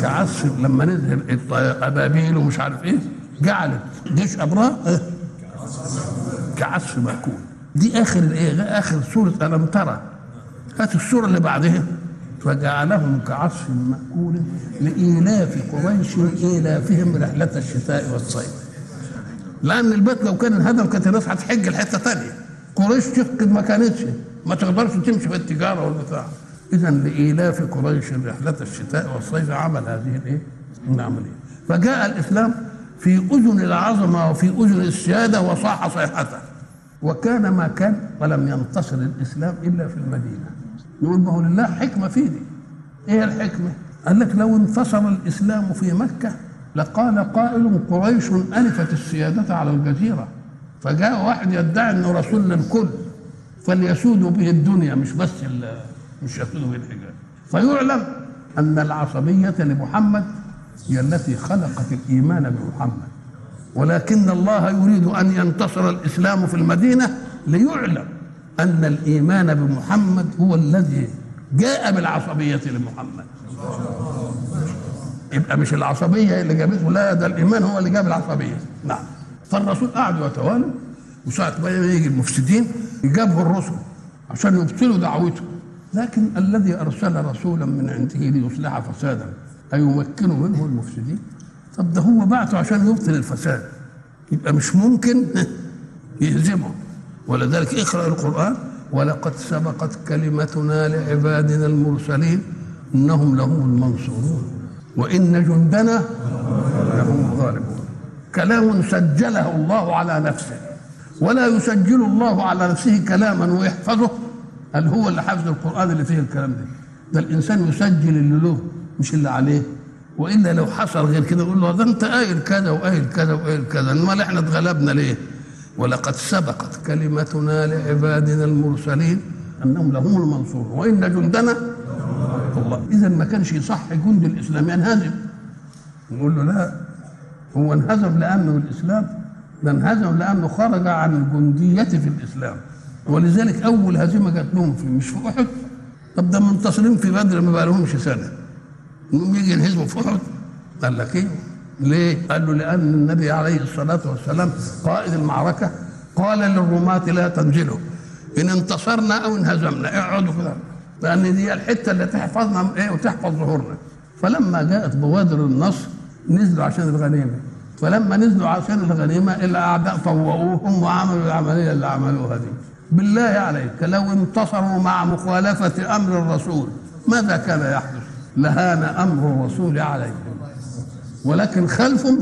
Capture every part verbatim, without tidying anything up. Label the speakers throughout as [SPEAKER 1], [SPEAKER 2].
[SPEAKER 1] كعصف لما نزل ابابيل ومش عارف ايه جعلت جيش ابرار كعصف مأكول. دي اخر الايه اخر سوره الم ترى. هات السوره اللي بعدها فجعلهم كعصف مأكول لإيلاف قريش إيلافهم رحلة الشتاء والصيف. لأن البيت لو كان انهدم كانت الناس هتحج الحتة تانية. قريش تفقد ما كانتش ما تقدرش تمشي في التجارة والبتاع. إذا لإيلاف قريش رحلة الشتاء والصيف عمل هذه الإيه؟ العملية. فجاء الإسلام في أذن العظمة وفي أذن السيادة وصاح صيحته. وكان ما كان ولم ينتصر الإسلام إلا في المدينة. نقول ما هو لله حكمة في دي. ايه الحكمة؟ قال لك لو انتصر الاسلام في مكة لقال قائل قريش ألفت السيادة على الجزيرة، فجاء واحد يدعي انه رسول للكل فليسودوا به الدنيا مش بس مش يسودوا به الحجاز. فيعلم ان العصبية لمحمد هي التي خلقت الايمان بمحمد، ولكن الله يريد ان ينتصر الاسلام في المدينة ليعلم أن الإيمان بمحمد هو الذي جاء بالعصبية لمحمد. يبقى مش العصبية اللي جابته، لا ده الإيمان هو اللي جاب العصبية. نعم. فالرسول قعدوا يتوالوا وساعة ما يجي المفسدين يجابوا الرسل عشان يبطلوا دعوته. لكن الذي أرسل رسولا من عنده ليصلح فسادا أيمكنوا منه المفسدين؟ طب ده هو بعته عشان يبطل الفساد، يبقى مش ممكن يهزمه. ولذلك اقرأ القرآن ولقد سبقت كلمتنا لعبادنا المرسلين إنهم لهم المنصورون وإن جندنا لهم الغالبون. كلام سجله الله على نفسه، ولا يسجل الله على نفسه كلاما ويحفظه. هل هو اللي حفظ القرآن اللي فيه الكلام ده؟ ده الإنسان يسجل اللي له مش اللي عليه. وإلا لو حصل غير كده يقول له ده أنت قايل كذا وقايل كذا وقايل كذا، أمال إحنا اتغلبنا ليه؟ ولقد سبقت كلمتنا لعبادنا المرسلين انهم لهم المنصور وان جندنا الله. اذا ما كانش يصح جند الاسلام ينهزم. نقول له لا، هو انهزم لانه الاسلام، ده انهزم لانه خرج عن الجنديه في الاسلام. ولذلك اول هزيمه جات لهم في مش في احد. طب ده منتصرين في بدر ما بقى لهمش سنه، انهم يجي ينهزموا في احد. قال لك ايه؟ ليه؟ قال له لأن النبي عليه الصلاة والسلام قائد المعركة قال للرماة لا تنزلوا، إن انتصرنا أو انهزمنا اقعدوا كده، لأن دي الحتة اللي تحفظنا إيه وتحفظ ظهورنا. فلما جاءت بوادر النصر نزلوا عشان الغنيمة، فلما نزلوا عشان الغنيمة الأعداء طوؤوهم وعملوا العملية اللي عملوها دي. بالله عليك لو انتصروا مع مخالفة أمر الرسول ماذا كان يحدث؟ لهان أمر الرسول عليهم، ولكن خلفهم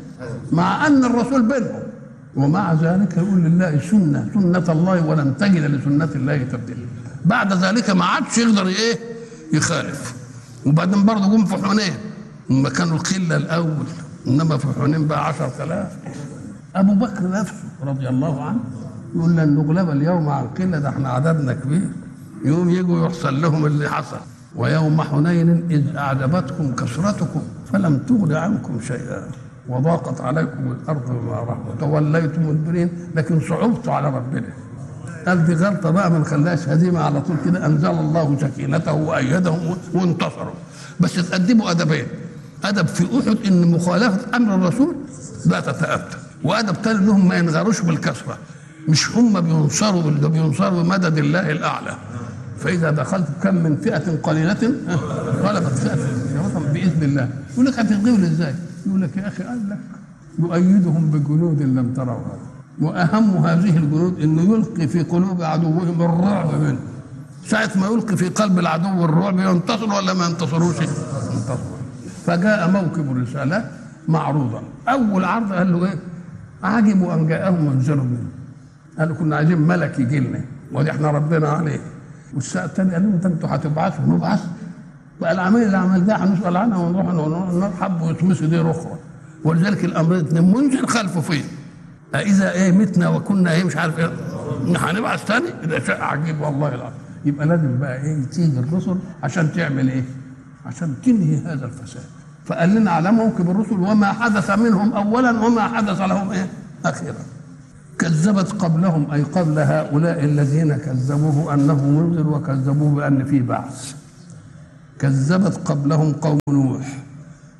[SPEAKER 1] مع أن الرسول بينهم، ومع ذلك يقول لله سنة سنة الله ولن تجد لسنة الله تبديلا. بعد ذلك ما عادش يقدر ايه يخالف. وبعدين برضه جم في حنين لما كانوا القلة الأول، إنما في حنين بقى عشرة آلاف. أبو بكر نفسه رضي الله عنه يقول لن نغلب اليوم على القلة، ده احنا عددنا كبير. يوم يجوا يحصل لهم اللي حصل. ويوم حنين إذ أعجبتكم كثرتكم فلم تغن عنكم شيئا وضاقت عليكم الأرض بما رحبت توليتم مدبرين، لكن صعبتوا على ربنا. قال دي غلطة بقى ما نخليهاش هزيمة على طول كده. أنزل الله سكينته وأيدهم وانتصروا، بس تقدموا أدبين: أدب في أحد إن مخالفة أمر الرسول لا تتأتى، وأدب تاني إنهم ما ينغروش بالكثرة، مش هم بينصروا بينصروا بمدد الله الأعلى. فإذا دخلت كم من فئة قليلة غلبت فئة بإذن الله. يقول لك هتغلبوا إزاي؟ يقول لك يا أخي قال لك يؤيدهم بجنود لم تروها، وأهم هذه الجنود إنه يلقي في قلوب عدوهم الرعب منه. ساعة ما يلقي في قلب العدو الرعب ينتصر ولا ما ينتصروش؟ ينتصر. فجاء موكب الرسالة معروضا. أول عرض قال له إيه؟ عجبوا أن جاءهم منذر منه. قالوا كنا عايزين ملك يجي لنا ودي احنا ردينا عليه. والساعة الثانية قالوا انت انتوا هتبعثوا نبعث بقى العملية اللي عملناها هنسأل عنها ونروح نرحب ويطمسوا دي أخرى. ولذلك الأمر اثنين منزل خلفه فيه. إذا إيه متنا وكنا إيه مش عارف إيه هنبعث ثاني، ده شيء عجيب والله العظيم. يبقى لازم بقى إيه تيجي الرسل عشان تعمل إيه؟ عشان تنهي هذا الفساد. فقال لنا على موكب الرسل وما حدث منهم أولا وما حدث لهم إيه أخيرا. كذبت قبلهم أي قبل هؤلاء الذين كذبوه أنه منذر وكذبوه بأن فيه بعث. كذبت قبلهم قوم نوح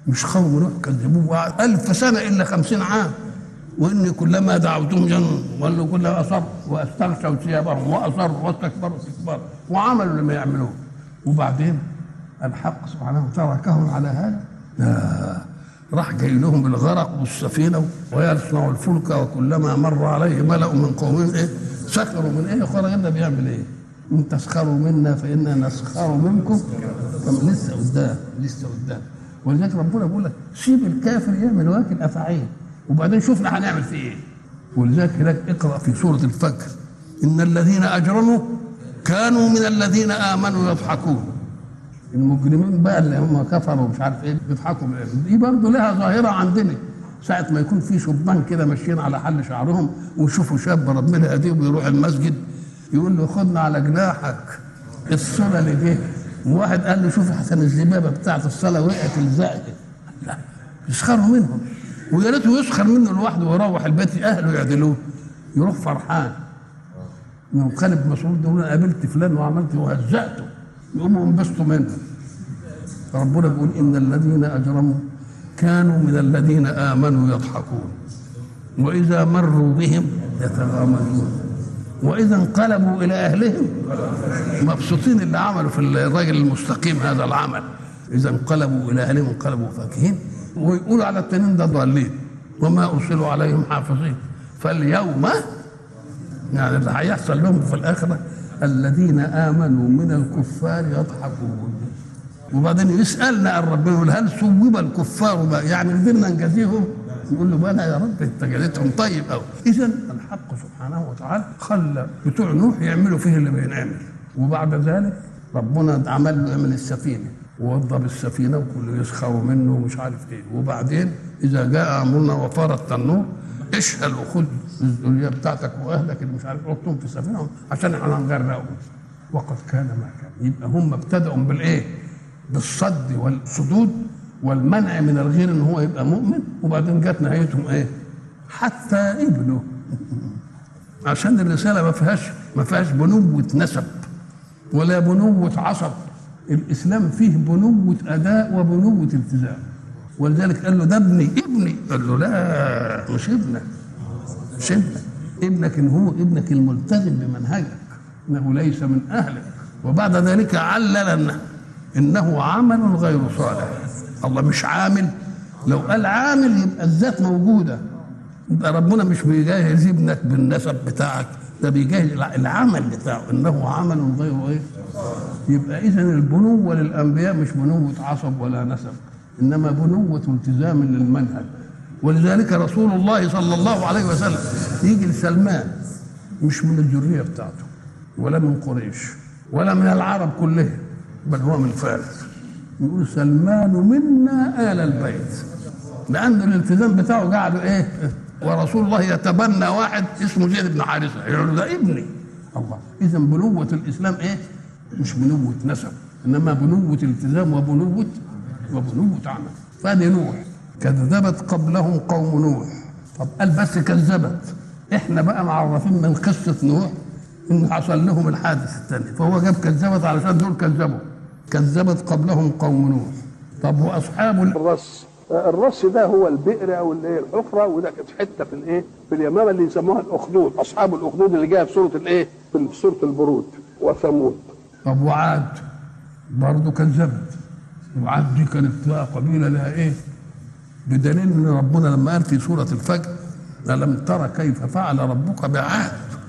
[SPEAKER 1] مش قوم نوح كذبوه ألف سنة إلا خمسين عام، وإني كلما دعوتهم جنوا ولوا كلما أصروا واستغشوا ثيابهم وأصروا واستكبروا استكبارا وعملوا لما يعملوه. وبعدين الحق سبحانه تركهم على هذا، لا راح جاي لهم بالغرق والسفينة ويصنع الفلك وكلما مر عليه ملأ من قومهم إيه سخروا من إيه. خرج ده بيعمل إيه؟ إن تسخروا منا فإنا نسخر منكم. كم لسه قدام لسه قدام. ولذلك ربنا بيقول لك سيب الكافر يعمل واكل افعال وبعدين شوفنا هنعمل فيه ايه. ولذلك هناك اقرا في سوره الفجر ان الذين اجرموا كانوا من الذين امنوا يضحكون. المجرمين بقى اللي هم كفروا مش عارف ايه بيضحكوا من ايه. دي برضه لها ظاهره عندنا ساعه ما يكون في شبان كده ماشيين على حل شعرهم ويشوفوا شاب ربنا يهديه بيروح المسجد يقول له خدنا على جناحك الصلاه اللي دي. وواحد قال له شوف حسن الزبابه بتاعت الصلاه وقعت الزقه. لا يسخروا منهم ويا ريته يسخر منه لوحده ويروح البيت اهله يعدلوه يروح فرحان منقلب مسعود ده انا قابلت فلان وعملت وهزقته يقوموا انبسطوا منه. ربنا بيقول ان الذين اجرموا كانوا من الذين امنوا يضحكون واذا مروا بهم يتغامزون واذا انقلبوا الى اهلهم مبسوطين. اللي عملوا في الراجل المستقيم هذا العمل اذا انقلبوا الى اهلهم انقلبوا فاكهين. ويقولوا على التانيين ده ضالين وما ارسلوا عليهم حافظين. فاليوم يعني اللي هيحصل لهم في الاخره الذين امنوا من الكفار يضحكون. وبعدين يسالنا عن ربنا يقول هل ثوب الكفار بقى يعني قدرنا نجازيهم؟ يقول له بلى يا رب انت جازيتهم طيب قوي. اذا الحق سبحانه وتعالى خلى بتوع نوح يعملوا فيه اللي بينعمل. وبعد ذلك ربنا عمل له يعمل السفينه ووضب السفينه وكله يسخروا منه ومش عارف ايه. وبعدين اذا جاء امرنا وفار التنور اشهل وخذ الذريه بتاعتك واهلك اللي مش عارف حطهم في السفينه عشان احنا هنغرقهم. وقد كان ما كان. يبقى هم ابتدأوا بالايه؟ بالصد والصدود والمنع من الغير ان هو يبقى مؤمن. وبعدين جت نهايتهم ايه؟ حتى ابنه. عشان الرساله ما فيهاش ما فيهاش بنوه نسب ولا بنوه عصب. الاسلام فيه بنوه اداء وبنوه التزام. ولذلك قال له ده ابني ابني. قال له لا مش ابنك مش ابنك ابنك ان هو ابنك الملتزم بمنهجك انه ليس من اهلك. وبعد ذلك علل انه عمل غير صالح. الله مش عامل. لو قال عامل يبقى الذات موجوده. يبقى ربنا مش بيجهز ابنك بالنسب بتاعك ده بيجهز العمل بتاعه انه عمل غير ايه. يبقى اذا البنوه للانبياء مش بنوه عصب ولا نسب انما بنوه التزام للمنهج. ولذلك رسول الله صلى الله عليه وسلم يجي لسلمان مش من الذريه بتاعته ولا من قريش ولا من العرب كلهم بل هو من فارس. يقول سلمان منا آل البيت لأن الالتزام بتاعه قاعد ايه. ورسول الله يتبنى واحد اسمه زيد بن حارثه يقول ده ابني. الله اذا بنوه الاسلام ايه؟ مش بنوه نسب انما بنوه التزام وبنوه وبنوه عمل. فادي نوح كذبت قبلهم قوم نوح. طب قال بس كذبت. احنا بقى معرفين من قصه نوح ان حصل لهم الحادث الثاني فهو جاب كذبت علشان دول كذبوا. كذبت قبلهم قوم نوح. طب واصحاب
[SPEAKER 2] الرس الرس ده هو البئر او الايه الحفره وده كانت حته في الايه في اليمامه اللي يسموها الاخدود. اصحاب الاخدود اللي جايه في سوره الايه في سوره البرود. وثمود.
[SPEAKER 1] طب وعاد برضه كذبت. وعاد دي كانت بقى قبيله لها ايه؟ بدليل ان ربنا لما قال في سوره الفجر ألم ترى كيف فعل ربك بعاد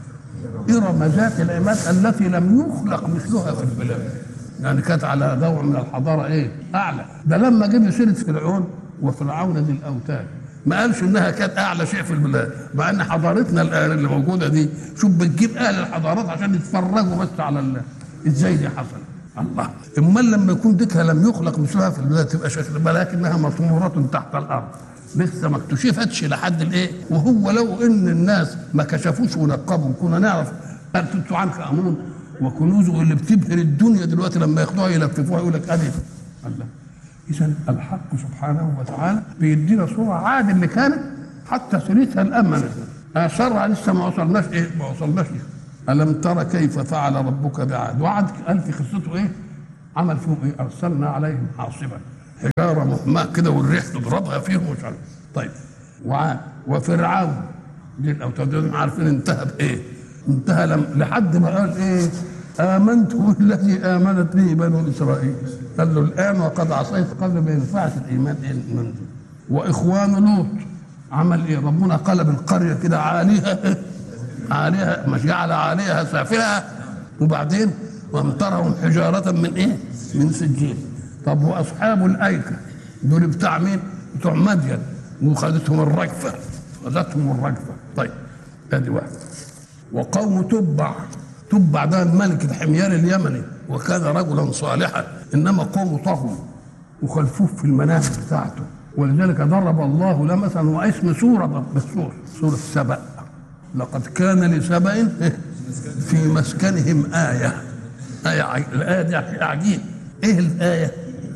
[SPEAKER 1] إرم ذات العماد التي لم يخلق مثلها في البلاد. يعني كانت على نوع من الحضاره ايه؟ اعلى. ده لما جاب سيره فرعون وفرعون ذي الاوتاد ما قالش انها كانت اعلى شيء في البلاد مع ان حضارتنا الان اللي موجوده دي شوف بتجيب اهل الحضارات عشان يتفرجوا بس على الله ازاي دي حصل. الله امال لما يكون ديكها لم يخلق مثلها في البلاد تبقى شكل ولكنها مطمورات تحت الارض لسه ما اكتشفتش لحد الايه. وهو لو ان الناس ما كشفوش ونقبوا كنا نعرف قالت عنك امون وكنوزه اللي بتبهر الدنيا دلوقتي لما ياخدوها يلففوها يقول لك ادي الله. اذا الحق سبحانه وتعالى بيدينا صوره عاد اللي كانت حتى سيرتها الامنه اثرها لسه ما وصلناش ايه ما وصلناش إيه؟ الم ترى كيف فعل ربك بعاد. وعد قال في قصته ايه؟ عمل فيهم ايه؟ ارسلنا عليهم حاصبا حجاره مهمه كده والريح تضربها فيهم مش عارف. طيب وعاد وفرعون دي الاوتاد عارفين انتهى بايه؟ انتهى لم لحد ما قال ايه؟ امنت بالذي امنت به بنو اسرائيل. قال له الان وقد عصيت قبل ما ينفعش الايمان ايه؟ واخوان لوط عمل ايه؟ ربنا قلب القريه كده عاليها عاليها مش جعل عاليها سافلها وبعدين وامطرهم حجاره من ايه؟ من سجيل. طب واصحاب الايكه دول بتاع مين؟ بتوع مدين وخدتهم الرجفه خدتهم الرجفه. طيب ادي واحد. وقوم تبع تبع ده الملك الحمير اليمني وكان رجلا صالحا انما قوم طغوا وخلفوه في المناهج بتاعته ولذلك ضرب الله له مثلا واسم سوره بالسور سوره سبأ. لقد كان لسبأ في مسكنهم آية. آية الآية دي عجيب. إيه الآية؟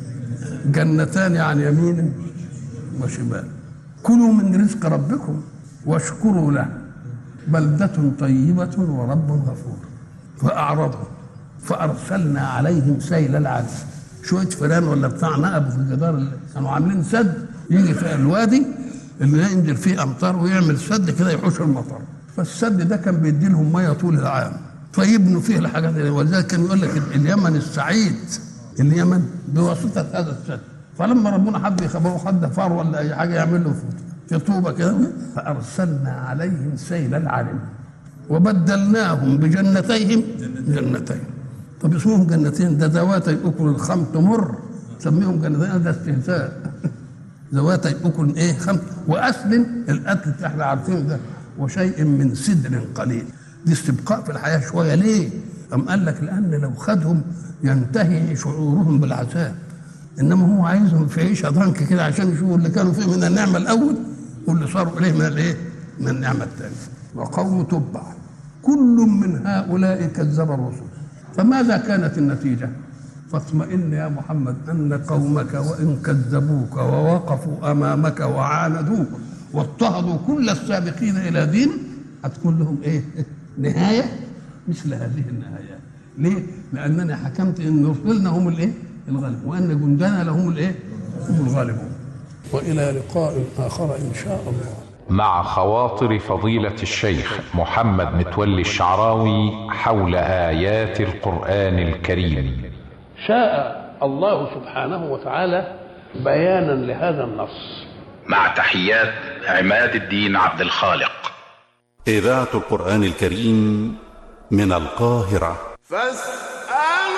[SPEAKER 1] جنتان عن يمين وشمال كلوا من رزق ربكم واشكروا له بلدة طيبة ورب غفور. فأعرضوا فأرسلنا عليهم سيل العرم. شوية فيران ولا بتاع نقب في الجدار اللي كانوا عاملين سد يجي في الوادي اللي ينزل فيه أمطار ويعمل سد كده يحوش المطر. فالسد ده كان بيدي لهم ميه طول العام فيبنوا فيه الحاجات دي. ولذلك كان يقول لك اليمن السعيد اليمن بواسطه هذا السد. فلما ربنا حب يخبره خد فار ولا اي حاجه يعمل له في طوبه كده فارسلنا عليهم سيل العرم وبدلناهم بجنتيهم جنتين. طب اسمهم جنتين ده ذواتي اكل الخمط مر سميهم جنتين ده استهزاء. ذواتي اكل ايه خمط واصل القتل احنا عارفين ده وشيء من سدر قليل. دي استبقاء في الحياه شويه. ليه؟ أم قال لك لان لو خدهم ينتهي شعورهم بالعذاب انما هو عايزهم في عيشه ضنك كده عشان يشوفوا اللي كانوا فيه من النعمه الاول واللي صاروا اليه من الايه؟ من النعمه الثانيه. وقوم تبع كل من هؤلاء كذب الرسل. فماذا كانت النتيجه؟ فاطمئن يا محمد ان قومك وان كذبوك ووقفوا امامك وعاندوك واضطهدوا كل السابقين الى دين هتكون لهم ايه؟ نهايه مثل هذه النهايات. ليه؟ لانني حكمت ان رسلنا هم الايه؟ الغالب وان جندنا لهم الايه؟ هم الغالبون. والى لقاء اخر ان شاء الله.
[SPEAKER 3] مع خواطر فضيلة الشيخ محمد متولي الشعراوي حول آيات القرآن الكريم.
[SPEAKER 1] شاء الله سبحانه وتعالى بيانا لهذا النص.
[SPEAKER 4] مع تحيات عماد الدين عبد الخالق.
[SPEAKER 5] إذاعة القرآن الكريم من القاهرة.